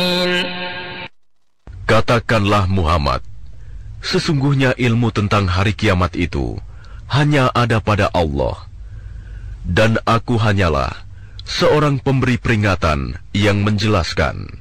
Katakanlah Muhammad, sesungguhnya ilmu tentang hari kiamat itu hanya ada pada Allah, dan aku hanyalah seorang pemberi peringatan yang menjelaskan.